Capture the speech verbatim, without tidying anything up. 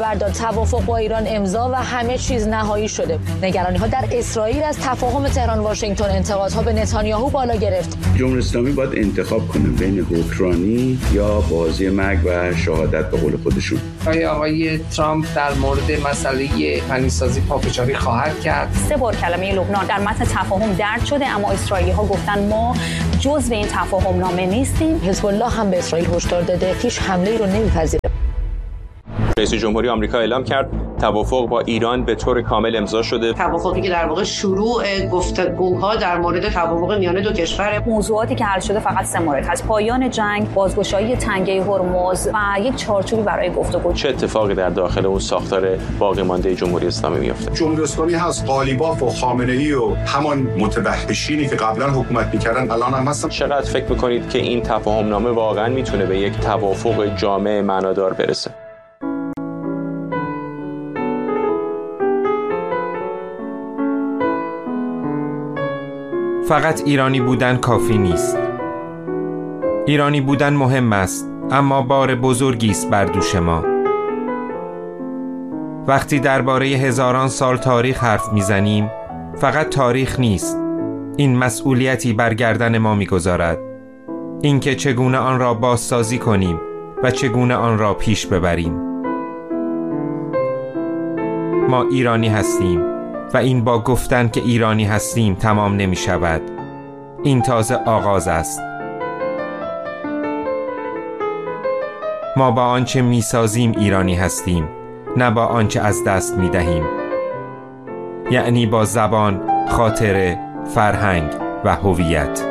بردار توافق با ایران امضا و همه چیز نهایی شده. نگرانی‌ها در اسرائیل از تفاهم تهران واشنگتن، انتقادها به نتانیاهو بالا گرفت. جمهوری اسلامی باید انتخاب کنه بین حکمرانی یا بازی مرگ و شهادت به قول خودشون. آیا آقای ترامپ در مورد مسئله غنیسازی پافشاری خواهد کرد؟ سه بار کلمه لبنان در متن تفاهم درج شده، اما اسرائیلی‌ها گفتن ما جزو این تفاهم نامه نیستیم. حزب الله هم به اسرائیل هشدار داده هیچ حمله‌ای رو نمی‌پذیره. رئیس جمهوری آمریکا اعلام کرد توافق با ایران به طور کامل امضا شده. توافقی که در واقع شروع گفتگوها در مورد توافق میان دو کشور. موضوعاتی که حل شده فقط سه مورد هست: پایان جنگ، بازگشایی تنگه هرمز و یک چارچوبی برای گفتگو. چه اتفاقی در داخل اون ساختار باقی مانده جمهوری اسلامی میفته؟ جمهوری اسلامی هست قالیباف و خامنه‌ای و همان متوحشینی که قبلا حکومت می‌کردن الان هم هستن. چقدر فکر می‌کنید که این تفاهم نامه واقعا میتونه به یک توافق جامع معنادار برسه؟ فقط ایرانی بودن کافی نیست. ایرانی بودن مهم است، اما بار بزرگی است بر دوش ما. وقتی درباره هزاران سال تاریخ حرف میزنیم، فقط تاریخ نیست، این مسئولیتی بر گردن ما میگذارد، اینکه چگونه آن را بازسازی کنیم و چگونه آن را پیش ببریم. ما ایرانی هستیم و این با گفتن که ایرانی هستیم تمام نمی شود. این تازه آغاز است. ما با آنچه می سازیم ایرانی هستیم، نه با آنچه از دست می دهیم. یعنی با زبان، خاطره، فرهنگ و هویت.